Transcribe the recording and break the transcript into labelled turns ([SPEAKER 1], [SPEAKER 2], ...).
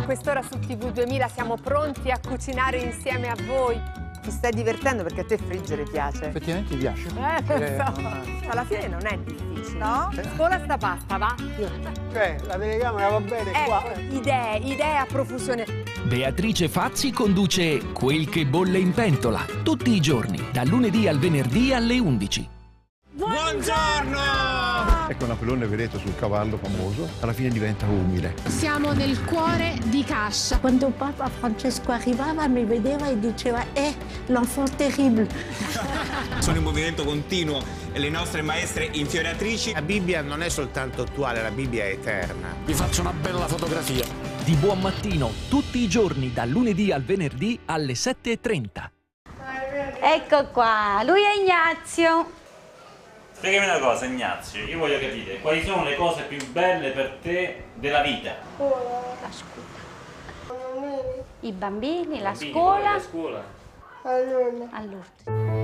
[SPEAKER 1] quest'ora su TV 2000 siamo pronti a cucinare insieme a voi.
[SPEAKER 2] Ti stai divertendo perché a te friggere piace.
[SPEAKER 3] Effettivamente mi piace.
[SPEAKER 1] Lo so. Alla fine non è difficile. No? Scuola sta pasta, va?
[SPEAKER 3] La telecamera va bene qua.
[SPEAKER 1] Idee a profusione.
[SPEAKER 4] Beatrice Fazzi conduce Quel che bolle in pentola, tutti i giorni, dal lunedì al venerdì alle 11.
[SPEAKER 5] Buongiorno!
[SPEAKER 3] Ecco Napoleone, vedete, sul cavallo famoso, alla fine diventa umile.
[SPEAKER 6] Siamo nel cuore di Cascia.
[SPEAKER 7] Quando Papa Francesco arrivava mi vedeva e diceva l'enfant terrible.
[SPEAKER 5] Sono in movimento continuo e le nostre maestre infioriatrici.
[SPEAKER 8] La Bibbia non è soltanto attuale, la Bibbia è eterna.
[SPEAKER 9] Vi faccio una bella fotografia.
[SPEAKER 4] Di buon mattino, tutti i giorni, dal lunedì al venerdì alle 7:30.
[SPEAKER 10] Ecco qua, lui è Ignazio.
[SPEAKER 11] Spiegami una cosa, Ignazio, io voglio capire quali sono le cose più belle per te della vita.
[SPEAKER 10] La scuola. I bambini, la
[SPEAKER 11] Bambini,
[SPEAKER 10] scuola.
[SPEAKER 11] La scuola.
[SPEAKER 10] All'Urto.